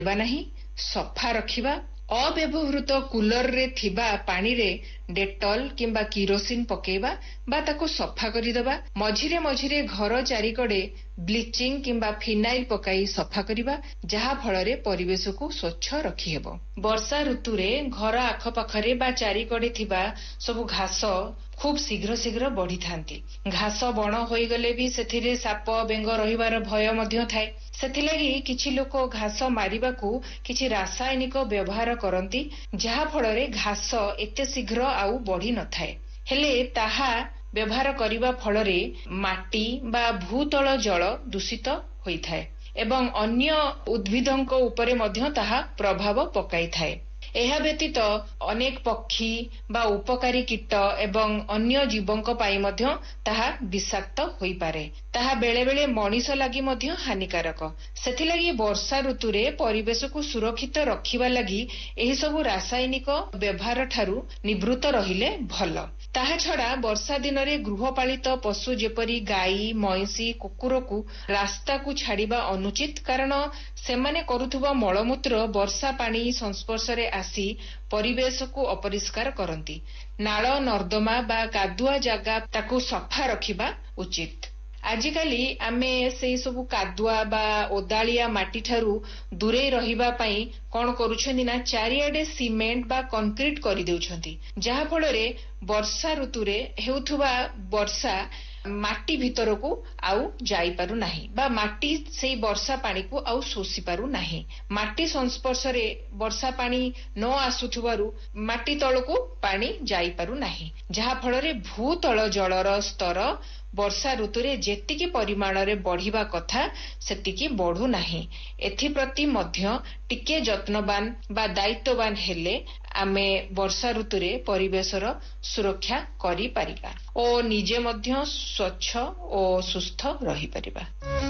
नहीं सफा रखिबा अव्यवहृत कूलर रे थिबा पानी रे डेटॉल किंबा किरोसिन पकेबा बा ताको सफा करिदबा मझिरे मझिरे घर चारिकड़े ब्लीचिंग किंबा फिनाइल पकाई सफा करिबा जहा फଳରେ परिवेशକୁ स्वच्छ रखि हेबो। वर्षा ऋतु रे घर आखपाखरे बा चारिकड़े थिबा सबु घास खूब शीघ्र शीघ्र बढ़ी थांती। घास बण होई गले भी सेथिरे साप बेंग रहिबार भय मध्य थाए। सेथिलागि किछि लोक घास मारिबाकू किछि रासायनिक व्यवहार करती जहा फଳରେ घास एते शीघ्र आउ बढ़ी न थाए। हेले ताहा व्यवहार करिबा फଳରେ माटी बा भूतल जल दूषित होई थाए एवं अन्य उद्भिदଙ୍କ उपरे मध्य ताहा प्रभाव पकाई थाए। ଏହା ବ୍ୟତୀତ ଅନେକ ପକ୍ଷୀ ବା ଉପକାରୀ କୀଟ ଏବଂ ଅନ୍ୟ ଜୀବଙ୍କ ପାଇଁ ମଧ୍ୟ ତାହା ବିଷାକ୍ତ ହୋଇପାରେ। ତାହା ବେଳେ ବେଳେ ମଣିଷ ଲାଗି ମଧ୍ୟ ହାନିକାରକ। ସେଥିଲାଗି ବର୍ଷା ଋତୁରେ ପରିବେଶକୁ ସୁରକ୍ଷିତ ରଖିବା ଲାଗି ଏହି ସବୁ ରାସାୟନିକ ବ୍ୟବହାର ଠାରୁ ନିବୃତ୍ତ ରହିଲେ ଭଲ। ତାହା ଛଡା ବର୍ଷା ଦିନରେ ଗୃହପାଳିତ ପଶୁ ଯେପରି ଗାଈ ମଇଁଷି କୁକୁରକୁ ରାସ୍ତାକୁ ଛାଡିବା ଅନୁଚିତ, କାରଣ ସେମାନେ କରୁଥିବା ମଳମୂତ୍ର ବର୍ଷା ପାଣି ସଂସ୍ପର୍ଶରେ ଆସି ପରିବେଶକୁ ଅପରିଷ୍କାର କରନ୍ତି। ନାଳ ନର୍ଦ୍ଦମା ବା କାଦୁଆ ଜାଗା ତାକୁ ସଫା ରଖିବା ଉଚିତ। ଆଜିକାଲି ଆମେ ସେଇ ସବୁ କାଦୁଆ ବା ଓଦାଳିଆ ମାଟି ଠାରୁ ଦୂରେଇ ରହିବା ପାଇଁ କଣ କରୁଛନ୍ତି ନା ଚାରିଆଡେ ସିମେଣ୍ଟ ବା କଂକ୍ରିଟ କରିଦେଉଛନ୍ତି, ଯାହା ଫଳରେ ବର୍ଷା ଋତୁରେ ହେଉଥିବା ବର୍ଷା ମାଟି ଭିତରକୁ ଆଉ ଯାଇପାରୁ ନାହିଁ ବା ମାଟି ସେଇ ବର୍ଷା ପାଣିକୁ ଆଉ ଶୋଷି ପାରୁ ନାହିଁ। ମାଟି ସଂସ୍ପର୍ଶରେ ବର୍ଷା ପାଣି ନ ଆସୁଥିବାରୁ ମାଟି ତଳକୁ ପାଣି ଯାଇପାରୁ ନାହିଁ, ଯାହା ଫଳରେ ଭୂତଳ ଜଳର ସ୍ତର ବର୍ଷା ଋତୁରେ ଯେତିକି ପରିମାଣରେ ବଢିବା କଥା ସେତିକି ବଢୁ ନାହିଁ। ଏଥିପ୍ରତି ମଧ୍ୟ ଟିକେ ଯତ୍ନବାନ ବା ଦାୟିତ୍ୱବାନ ହେଲେ ଆମେ ବର୍ଷା ଋତୁରେ ପରିବେଶର ସୁରକ୍ଷା କରିପାରିବା ଓ ନିଜେ ମଧ୍ୟ ସ୍ୱଚ୍ଛ ଓ ସୁସ୍ଥ ରହିପାରିବା।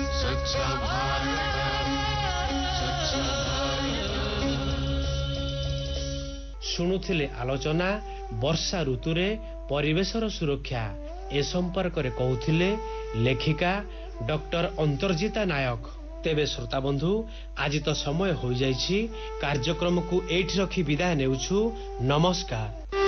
ଶୁଣୁଥିଲେ ଆଲୋଚନା ବର୍ଷା ଋତୁରେ ପରିବେଶର ସୁରକ୍ଷା। ଏ ସମ୍ପର୍କରେ କହୁଥିଲେ ଲେଖିକା ଡକ୍ଟର ଅନ୍ତର୍ଜିତା ନାୟକ। ତେବେ ଶ୍ରୋତା ବନ୍ଧୁ, ଆଜି ତ ସମୟ ହୋଇଯାଇଛି। କାର୍ଯ୍ୟକ୍ରମକୁ ଏଇଠି ରଖି ବିଦାୟ ନେଉଛୁ। ନମସ୍କାର।